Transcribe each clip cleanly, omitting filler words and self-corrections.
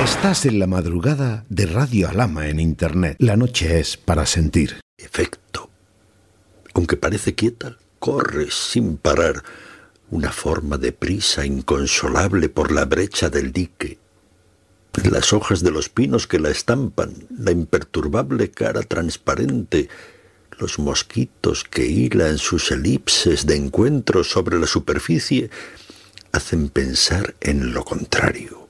Estás en la madrugada de Radio Alhama en Internet. La noche es para sentir. Efecto. Aunque parece quieta, corre sin parar. Una forma de prisa inconsolable por la brecha del dique. Las hojas de los pinos que la estampan, la imperturbable cara transparente, los mosquitos que hilan sus elipses de encuentro sobre la superficie, hacen pensar en lo contrario.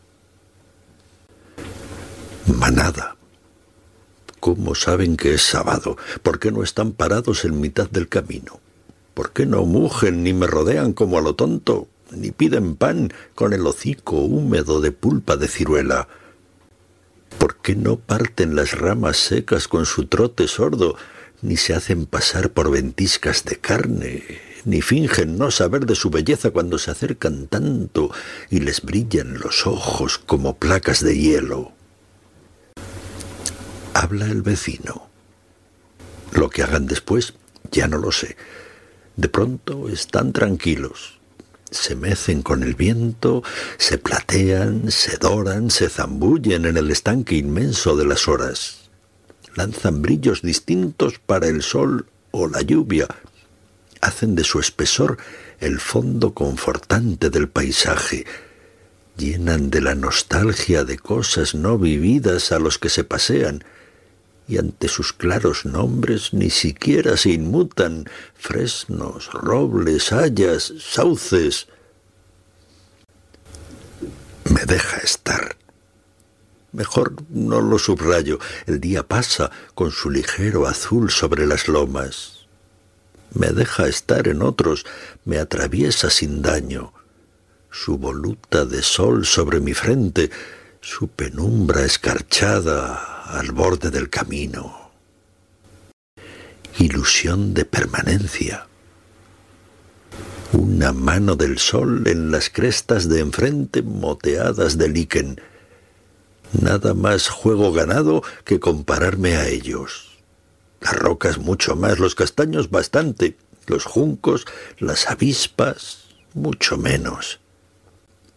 Manada. ¿Cómo saben que es sábado? ¿Por qué no están parados en mitad del camino? ¿Por qué no mugen ni me rodean como a lo tonto? Ni piden pan con el hocico húmedo de pulpa de ciruela. ¿Por qué no parten las ramas secas con su trote sordo, ni se hacen pasar por ventiscas de carne, ni fingen no saber de su belleza cuando se acercan tanto y les brillan los ojos como placas de hielo? Habla el vecino. Lo que hagan después, ya no lo sé. De pronto están tranquilos. Se mecen con el viento, se platean, se doran, se zambullen en el estanque inmenso de las horas. Lanzan brillos distintos para el sol o la lluvia. Hacen de su espesor el fondo confortante del paisaje. Llenan de la nostalgia de cosas no vividas a los que se pasean. Y ante sus claros nombres ni siquiera se inmutan fresnos, robles, hayas, sauces. Me deja estar. Mejor no lo subrayo. El día pasa con su ligero azul sobre las lomas. Me deja estar en otros, me atraviesa sin daño. Su voluta de sol sobre mi frente, su penumbra escarchada al borde del camino. Ilusión de permanencia. Una mano del sol en las crestas de enfrente moteadas de líquen. Nada más juego ganado que compararme a ellos. Las rocas mucho más, los castaños bastante, los juncos, las avispas mucho menos.